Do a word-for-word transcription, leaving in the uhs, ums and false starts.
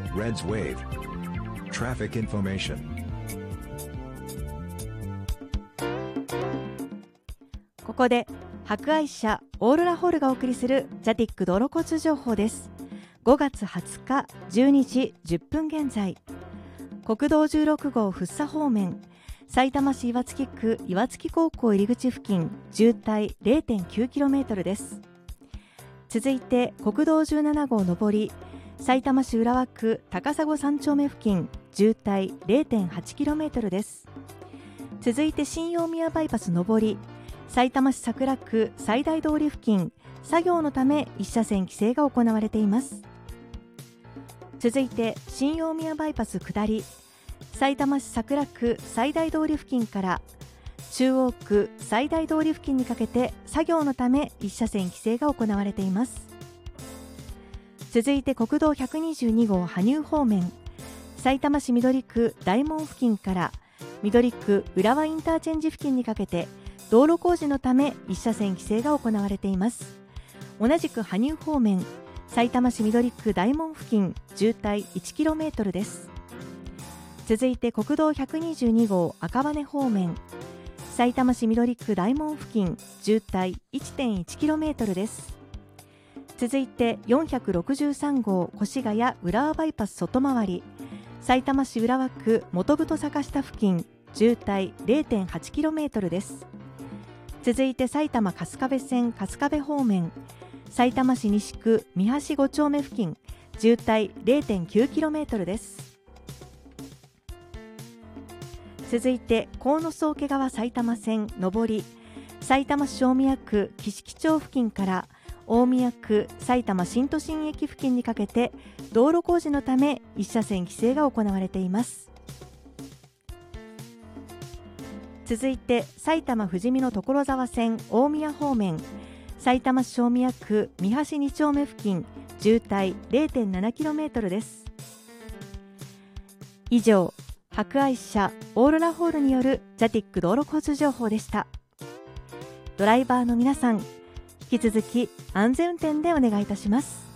Reds Wave Traffic Information。 ここで博愛社オーロラホールがお送りするジャティック道路交通情報です。ごがつはつかじゅうにじじゅっぷん現在、国道じゅうろく号福生方面、さいたま市岩槻区岩槻高校入り口付近、渋滞 れいてんきゅうキロメートル です。続いて国道じゅうなな号上り、さいたま市浦和区高砂さん丁目付近、渋滞 れいてんはちキロメートル です。続いて新大宮バイパス上り、さいたま市桜区最大通り付近、作業のため一車線規制が行われています。続いて新大宮バイパス下り、さいたま市桜区最大通り付近から中央区最大通り付近にかけて作業のため一車線規制が行われています。続いて国道ひゃくにじゅうに号羽生方面、さいたま市緑区大門付近から緑区浦和インターチェンジ付近にかけて道路工事のため一車線規制が行われています。同じく羽生方面、さいたま市緑区大門付近、渋滞 いちキロメートル です。続いて国道ひゃくにじゅうに号赤羽方面、さいたま市緑区大門付近、渋滞 いってんいちキロメートル です。続いてよんひゃくろくじゅうさん号越谷浦和バイパス外回り、さいたま市浦和区本太坂下付近、渋滞 れいてんはちキロメートル です。続いて埼玉春日部線春日部方面、さいたま市西区三橋ご丁目付近、渋滞 れいてんきゅうキロメートル です。続いて鴻巣桶川埼玉線上り、さいたま市大宮区岸木町付近から大宮区埼玉新都心駅付近にかけて道路工事のため一車線規制が行われています。続いて埼玉ふじみの所沢線大宮方面、さいたま市大宮区三橋に丁目付近、渋滞 れいてんななキロメートル です。以上、博愛社オーロラホールによるジャティック道路交通情報でした。ドライバーの皆さん、引き続き安全運転でお願いいたします。